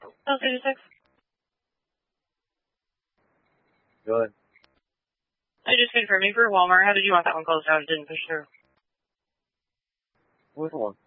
Oh, 56. Go ahead. I just confirming for Walmart. How did you want that one closed out? It didn't push through. Which one?